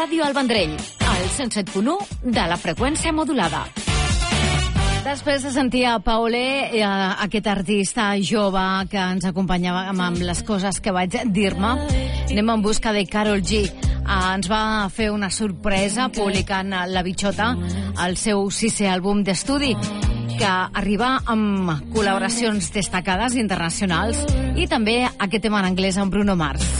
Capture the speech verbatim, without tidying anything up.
Ràdio El Vendrell, al cent set punt u de la freqüència modulada. Després de sentir a Paulé, eh, aquest artista jove que ens acompanyava amb les coses que vaig dir-me, anem en busca de Karol G. Eh, ens va fer una sorpresa publicant La Bichota, el seu sisè àlbum d'estudi, que arriba amb col·laboracions destacades internacionals i també aquest tema en anglès amb Bruno Mars.